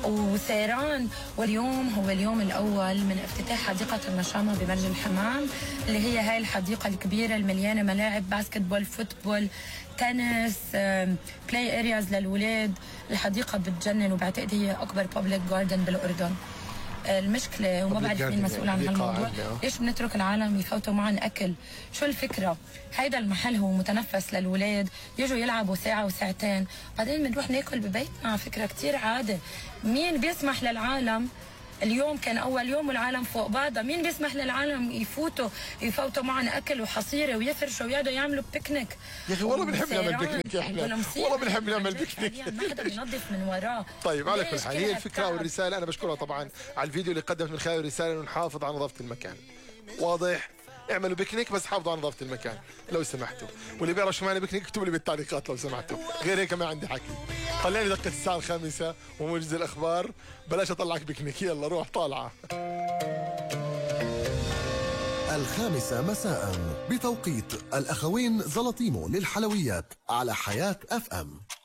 وسيران. واليوم هو اليوم الأول من افتتاح حديقة المشامة بمرج الحمام، اللي هي هاي الحديقة الكبيرة المليانة ملاعب باسكتبول، فوتبول، تنس، بلاي ارياز للولاد. الحديقة بتجنن، وبعتقد هي أكبر بابليك جاردن بالأردن. المشكلة وما بعرف مين مسؤول عن هالموضوع، ليش بنترك العالم يفوتوا معن أكل؟ شو الفكرة؟ هيدا المحل هو متنفس للولاد، يجوا يلعبوا ساعة وساعتين، بعدين بنروح ناكل ببيتنا. على فكرة كتير عادة. مين بيسمح للعالم؟ اليوم كان أول يوم والعالم فوق بعضها، مين بيسمح للعالم يفوتوا معنا أكل وحصيرة ويفرشوا ويقعدوا يعملوا بيكنيك؟ يا أخي والله بنحب نعمل بيكنيك احنا، والله بنحب نعمل بيكنيك. ما حدا بينظف من وراه. طيب على كل حال هي الفكرة والرسالة. أنا بشكرها طبعا على الفيديو اللي قدمت من خلال الرسالة إنه نحافظ على نظافة المكان. واضح؟ اعملوا بيكنيك بس حافظوا على نظافة المكان لو سمحتوا، واللي بيعرف شو معنى بيكنيك اكتبوا لي بالتعليقات لو سمحتوا، غير هيك ما عندي حكي. خليني دقة الساعة 5 وموجز الأخبار، بلاش أطلعك بيكنيك، يلا روح طالعة. 5 مساء بتوقيت الأخوين زلطيمو للحلويات على حياة FM.